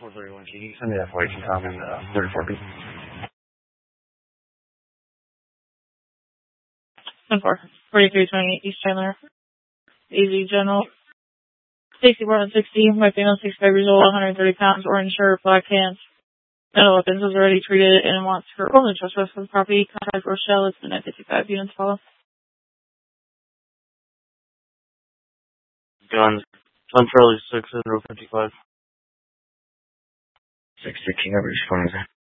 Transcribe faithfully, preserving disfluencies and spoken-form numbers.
four thirty-one, can you send me that for eighteen Tom and uh, thirty-four B? ten four, forty-three twenty East Chandler, A Z General. Stacy Barton, sixty, my female, sixty-five years old, one hundred thirty pounds, orange shirt, black pants. No weapons, was already treated and wants her only trespass for the property. Contact Rochelle, it's the nine fifty-five units follow. Guns. Gun Charlie six, Row fifty-five. six sixteen, over responding.